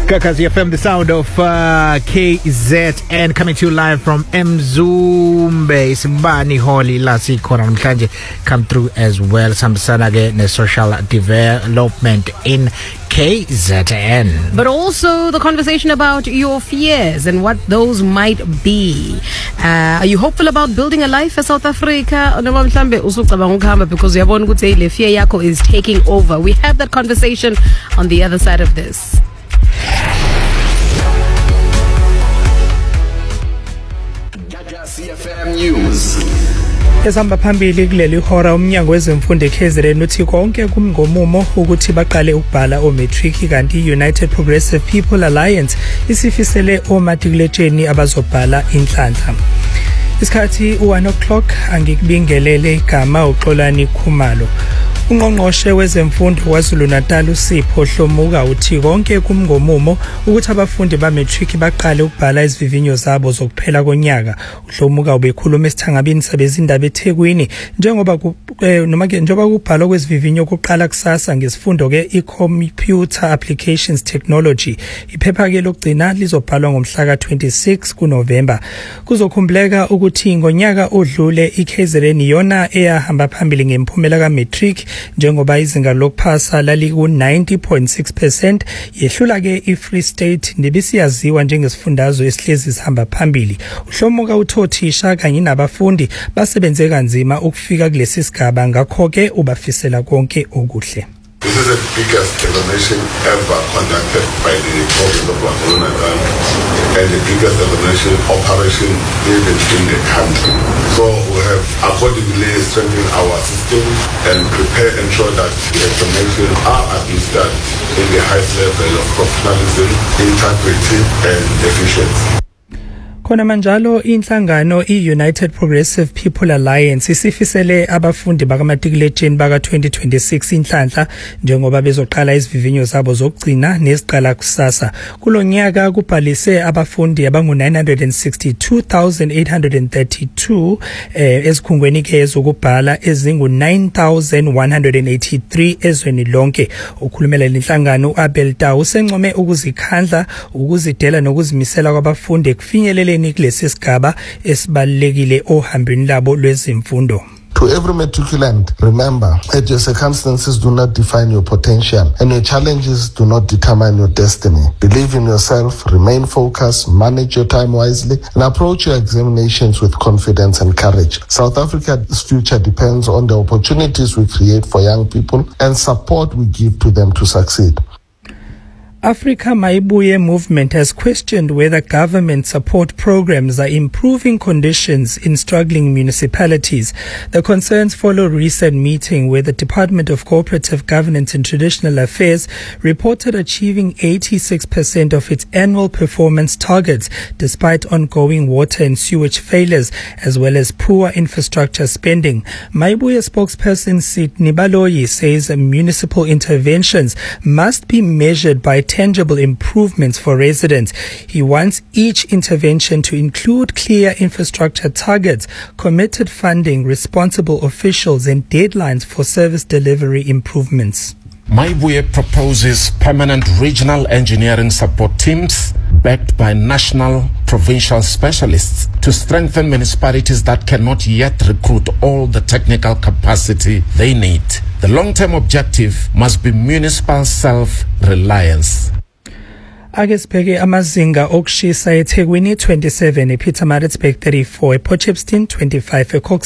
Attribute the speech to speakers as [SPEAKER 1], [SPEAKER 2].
[SPEAKER 1] Gagasi FM, the sound of KZN, coming to you live from Mzumbe. Simbani Holly lasi khona namhlanje come through as well. Sambisana ke ne social development in KZN.
[SPEAKER 2] But also the conversation about your fears and what those might be. Are you hopeful about building a life in South Africa? Noma mhlambe usucabanga ukuhamba because uyabona ukuthi le fear yakho is taking over. We have that conversation on the other side of this.
[SPEAKER 3] CFM News.
[SPEAKER 4] Esamba phambili kuleli hora umnyango wezemfundo eKZN uthi konke kumngomumo ukuthi baqale ukubhala o-matric kanti United Progressive People Alliance isifisele omatikuletsheni abazobhala inhlanhla. Isikhathi 1 o'clock angikubingelele igama uXolani Khumalo. Ungqongqoshe wezemfundo KwaZulu-Natal uSipho Hlomuka uthi konke kumngomumo ukuthi abafundi ba-matric baqale ukubhala izivivinyo zabo zokuphela konyaka. uHlomuka ubekhuluma esithangabini sabezindaba eThekwini njengoba kubhalwa kwezivivinyo kuqala kusasa ngesifundo ke i-Computer Applications Technology. Iphepha ke lokugcina lizobhalwa ngomhla ka-26 kuNovemba. Kuzokhumbuleka ukuthi ngonyaka odlule iKZN yona eyahamba phambili ngemphumela ka-matric njengoba izinga lokuphasa laliku 90.6%, yehlula ke iFree State nebisiyaziwa njengesifundazwe esihlezi sihamba phambili. uHlomuka uthothisha kanye nabafundi basebenze kanzima ukufika kulesi sigaba ngakho ke ubafisela konke okuhle.
[SPEAKER 5] This is the biggest examination ever conducted by the province of KwaZulu-Natal and the biggest examination operation even in the country. So we have accordingly strengthened our system and ensure that the examinations are administered in the highest level of professionalism, integrity and efficiency.
[SPEAKER 4] Khona manjalo inhlangano i-United Progressive People Alliance isifisele abafundi bakamatikuletsheni baka-2026 inhlanhla njengoba bezoqala izivivinyo zabo zokugcina neziqala kusasa. Kulo nyaka kubhalise abafundi abangu-962,832 ezikhungweni ke ezokubhala ezingu-9,183 ezweni lonke. Ukhulumela lenhlangano uAbel Tau sencome ukuzikhandla, ukuzidela nokuzimisela kwabafundi ekufinyelele kulesi sigaba esibalekile ohambeni labo lwezemfundo.
[SPEAKER 6] To every matriculant, remember that your circumstances do not define your potential and your challenges do not determine your destiny. Believe in yourself, remain focused, manage your time wisely, and approach your examinations with confidence and courage. South Africa's future depends on the opportunities we create for young people and support we give to them to succeed.
[SPEAKER 4] Africa Mayibuye movement has questioned whether government support programs are improving conditions in struggling municipalities. The concerns follow a recent meeting where the Department of Cooperative Governance and Traditional Affairs reported achieving 86% of its annual performance targets despite ongoing water and sewage failures as well as poor infrastructure spending. Mayibuye spokesperson Sydney Baloyi says municipal interventions must be measured by tangible improvements for residents. He wants each intervention to include clear infrastructure targets, committed funding, responsible officials, and deadlines for service delivery improvements.
[SPEAKER 7] Mayibuye proposes permanent regional engineering support teams backed by national, provincial specialists to strengthen municipalities that cannot yet recruit all the technical capacity they need. The long-term objective must be municipal self-reliance.
[SPEAKER 4] Ake sibheke amazinga okushisa eThekwini 27, ePietermaritzburg 34, ePotchefstroom 25,